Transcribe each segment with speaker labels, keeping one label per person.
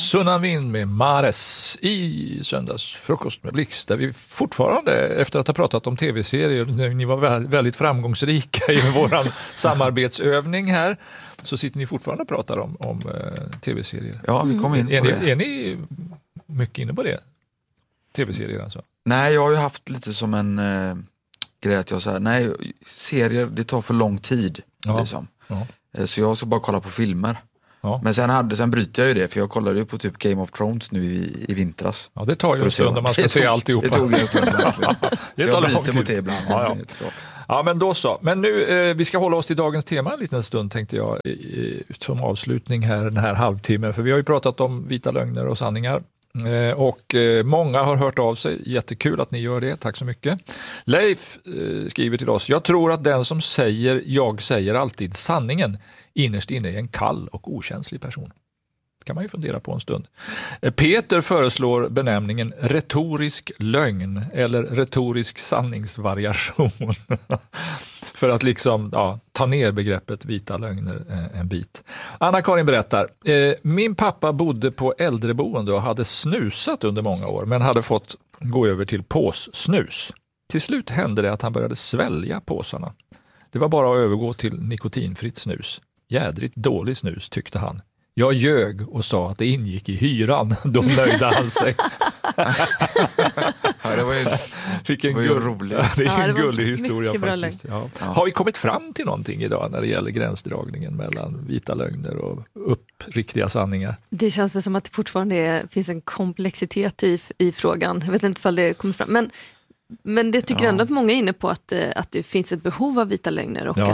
Speaker 1: Sunnan vind med Mares i söndagsfrukost med Blixt, där vi fortfarande, efter att ha pratat om tv-serier, ni var väldigt framgångsrika i våran samarbetsövning här, så sitter ni fortfarande och pratar om tv-serier.
Speaker 2: Ja, vi kom in på det.
Speaker 1: Är ni mycket inne på det? Tv-serier alltså?
Speaker 2: Nej, jag har ju haft lite som en grej att jag säger, nej, serier, det tar för lång tid. Liksom.
Speaker 1: Ja.
Speaker 2: Så jag ska bara kolla på filmer.
Speaker 1: Ja.
Speaker 2: Men sen bryter jag ju det, för jag kollade ju på typ Game of Thrones nu i vintras.
Speaker 1: Ja, det tar ju en stund om man ska se alltihopa.
Speaker 2: Det tog en stund verkligen. Så jag bryter mot det ibland.
Speaker 1: Ja, men då så. Men nu, vi ska hålla oss till dagens tema en liten stund, tänkte jag, som avslutning här, den här halvtimmen. För vi har ju pratat om vita lögner och sanningar. Och många har hört av sig. Jättekul att ni gör det. Tack så mycket. Leif skriver till oss: jag tror att den som säger jag säger alltid sanningen innerst inne är en kall och okänslig person. Det kan man ju fundera på en stund. Peter föreslår benämningen retorisk lögn eller retorisk sanningsvariation för att liksom ta ner begreppet vita lögner en bit. Anna-Karin berättar: min pappa bodde på äldreboende och hade snusat under många år, men hade fått gå över till påssnus. Till slut hände det att han började svälja påsarna. Det var bara att övergå till nikotinfritt snus. Jädrigt dålig snus, tyckte han. Jag ljög och sa att det ingick i hyran. Då nöjde han sig.
Speaker 2: Ja, det var ju roligt.
Speaker 1: Det är en gullig historia faktiskt. Ja. Har vi kommit fram till någonting idag när det gäller gränsdragningen mellan vita lögner och uppriktiga sanningar?
Speaker 3: Det känns väl som att det fortfarande finns en komplexitet i frågan. Jag vet inte om det kommer fram. Men det tycker ändå att många är inne på att det finns ett behov av vita lögner och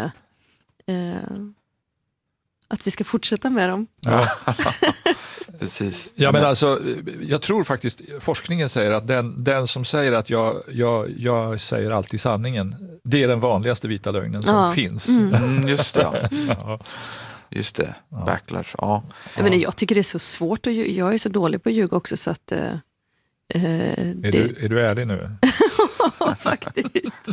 Speaker 3: att vi ska fortsätta med dem.
Speaker 2: Ja. Precis.
Speaker 1: Ja, men alltså, jag tror faktiskt forskningen säger att den som säger att jag säger alltid sanningen, det är den vanligaste vita lögnen som finns.
Speaker 2: Just det. Just det. Backlash. Ja.
Speaker 3: Jag tycker det är så svårt jag är så dålig på att ljuga också, så att
Speaker 1: är du ärlig nu?
Speaker 3: Faktiskt.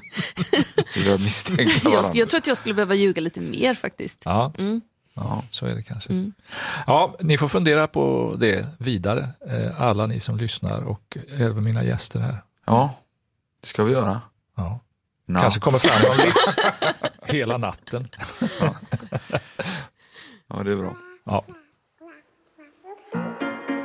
Speaker 2: Jag
Speaker 3: tror att jag skulle behöva ljuga lite mer faktiskt.
Speaker 1: Ja. Ja, så är det kanske. Ja, ni får fundera på det vidare, alla ni som lyssnar och även mina gäster här.
Speaker 2: Ja, det ska vi göra.
Speaker 1: Ja. Kanske kommer fram någon livs hela natten.
Speaker 2: Ja, det är bra.
Speaker 1: Ja.